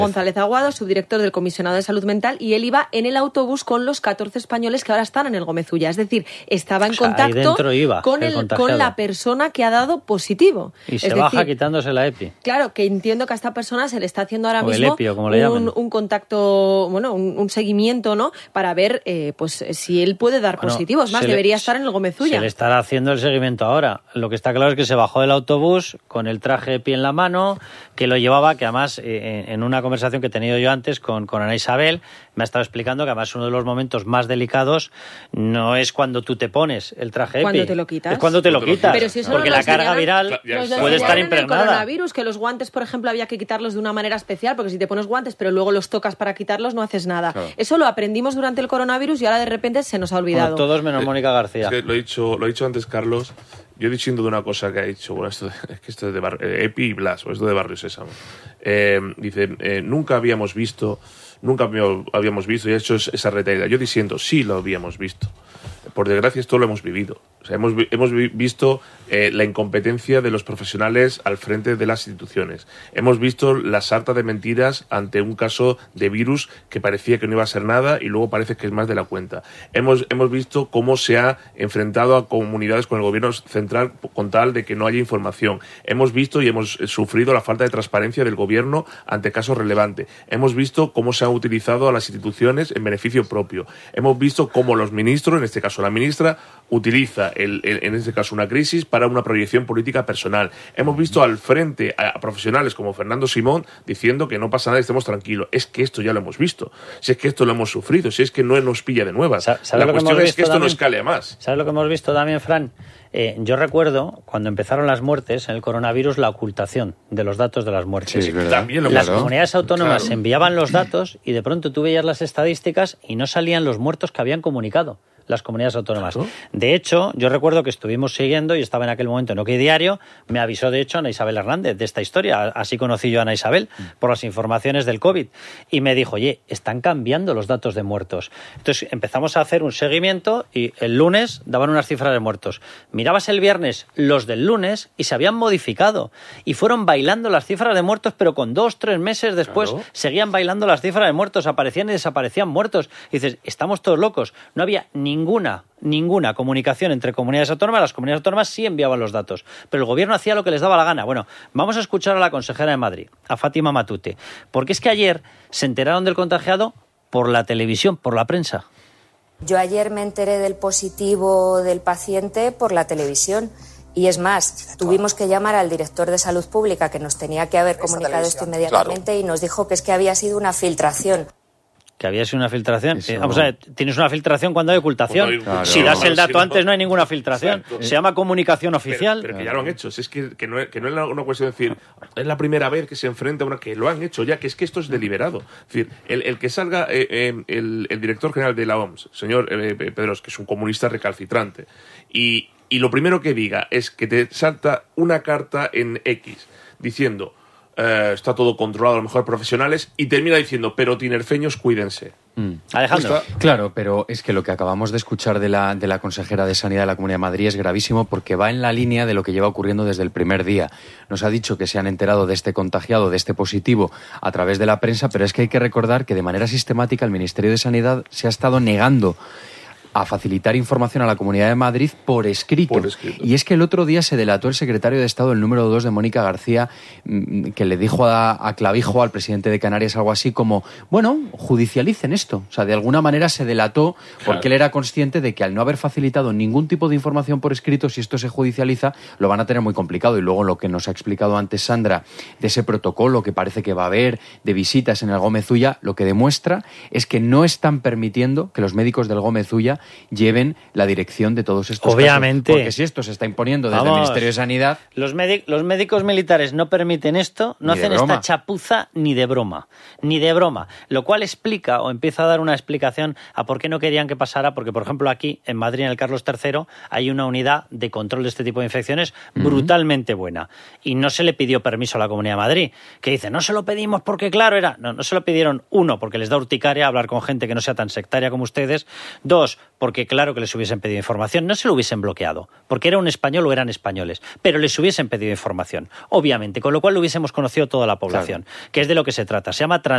González Aguado, subdirector del Comisionado de Salud Mental, y él iba en el autobús con los 14 españoles que ahora están en el Gómez Ulla. Es decir, estaba en contacto con la persona que ha dado positivo. Y se baja quitándose la EPI. Claro, que entiendo que a esta persona se le está haciendo ahora mismo el EPIO, como le llaman. un contacto, un seguimiento, ¿no? Para ver pues si él puede dar positivo. Es más, debería estar en el Gómez Ulla. Se le estará haciendo el seguimiento ahora. Lo que está claro es que se bajó del autobús con el traje EPI en la mano, que lo llevaba, que además en una conversación que he tenido yo antes con Ana Isabel, me ha estado explicando que además uno de los momentos más delicados no es cuando tú te pones el traje EPI. Cuando te lo quitas. Es cuando te lo quitas. Pero si eso porque la carga viral puede estar impregnada. El coronavirus, que los guantes, por ejemplo, había que quitarlos de una manera especial, porque si te pones guantes pero luego los tocas para quitarlos, no haces nada. Claro. Eso lo aprendimos durante el coronavirus y ahora de repente se nos ha olvidado. Bueno, todos menos Mónica García. Es que lo he dicho antes, Carlos. Yo diciendo de una cosa que ha dicho, bueno, esto es de EPI y Blas, o esto de Barrio Sésamo. Dice, nunca habíamos visto, y hecho esa retaída. Yo diciendo, sí lo habíamos visto. Por desgracia, esto lo hemos vivido. O sea, hemos visto la incompetencia de los profesionales al frente de las instituciones. Hemos visto la sarta de mentiras ante un caso de virus que parecía que no iba a ser nada y luego parece que es más de la cuenta. Hemos visto cómo se ha enfrentado a comunidades con el gobierno central con tal de que no haya información. Hemos visto y hemos sufrido la falta de transparencia del gobierno ante casos relevantes. Hemos visto cómo se han utilizado a las instituciones en beneficio propio. Hemos visto cómo los ministros, en este caso la ministra, utiliza en este caso una crisis para una proyección política personal. Hemos visto al frente a profesionales como Fernando Simón diciendo que no pasa nada y estemos tranquilos. Es que esto ya lo hemos visto. Si es que esto lo hemos sufrido, si es que no nos pilla de nuevas. La cuestión es que esto no escale a más. ¿Sabes lo que hemos visto también, Fran? Yo recuerdo cuando empezaron las muertes en el coronavirus, la ocultación de los datos de las muertes. Sí, también las comunidades autónomas enviaban los datos y de pronto tú veías las estadísticas y no salían los muertos que habían comunicado las comunidades autónomas. Claro. De hecho, yo recuerdo que estuvimos siguiendo, y estaba en aquel momento en OK Diario, me avisó de hecho Ana Isabel Hernández de esta historia, así conocí yo a Ana Isabel, por las informaciones del COVID, y me dijo, oye, están cambiando los datos de muertos. Entonces empezamos a hacer un seguimiento y el lunes daban unas cifras de muertos. Mirabas el viernes los del lunes y se habían modificado, y fueron bailando las cifras de muertos, pero con 2-3 meses después seguían bailando las cifras de muertos, aparecían y desaparecían muertos. Y dices, estamos todos locos. No había ninguna comunicación entre comunidades autónomas. Las comunidades autónomas sí enviaban los datos, pero el gobierno hacía lo que les daba la gana. Bueno, vamos a escuchar a la consejera de Madrid, a Fátima Matute, porque es que ayer se enteraron del contagiado por la televisión, por la prensa. Yo ayer me enteré del positivo del paciente por la televisión. Y es más, tuvimos que llamar al director de Salud Pública, que nos tenía que haber comunicado esto inmediatamente, y nos dijo que es que había sido una filtración. Que había sido una filtración. Vamos a ver, tienes una filtración cuando hay ocultación. Si das el dato antes no hay ninguna filtración. Exacto. Se llama comunicación oficial. Pero que ya lo han hecho. Es que no es una cuestión de decir, es la primera vez que se enfrenta a una, que lo han hecho ya, que es que esto es deliberado. Es decir, el que salga el director general de la OMS, señor Pedros, que es un comunista recalcitrante, y lo primero que diga es que te salta una carta en X diciendo está todo controlado, a lo mejor profesionales, y termina diciendo, pero tinerfeños, cuídense. Alejandro. Claro, pero es que lo que acabamos de escuchar de la consejera de Sanidad de la Comunidad de Madrid es gravísimo, porque va en la línea de lo que lleva ocurriendo desde el primer día. Nos ha dicho que se han enterado de este contagiado, de este positivo, a través de la prensa, pero es que hay que recordar que de manera sistemática el Ministerio de Sanidad se ha estado negando a facilitar información a la Comunidad de Madrid por escrito. Y es que el otro día se delató el secretario de Estado, el número 2 de Mónica García, que le dijo a Clavijo, al presidente de Canarias, algo así como, bueno, judicialicen esto. O sea, de alguna manera se delató porque él era consciente de que al no haber facilitado ningún tipo de información por escrito, si esto se judicializa, lo van a tener muy complicado. Y luego lo que nos ha explicado antes Sandra, de ese protocolo que parece que va a haber, de visitas en el Gómez Ulla, lo que demuestra es que no están permitiendo que los médicos del Gómez Ulla lleven la dirección de todos estos Obviamente. casos. Porque si esto se está imponiendo desde el Ministerio de Sanidad... Los médicos militares no permiten esto, no hacen esta chapuza ni de broma. Ni de broma. Lo cual explica, o empieza a dar una explicación a por qué no querían que pasara, porque, por ejemplo, aquí, en Madrid, en el Carlos III, hay una unidad de control de este tipo de infecciones brutalmente buena. Y no se le pidió permiso a la Comunidad de Madrid, que dice, no se lo pedimos porque, claro, era... No se lo pidieron, 1, porque les da urticaria hablar con gente que no sea tan sectaria como ustedes. 2, porque claro que les hubiesen pedido información, no se lo hubiesen bloqueado, porque era un español o eran españoles, pero les hubiesen pedido información, obviamente, con lo cual lo hubiésemos conocido toda la población, que es de lo que se trata. Se llama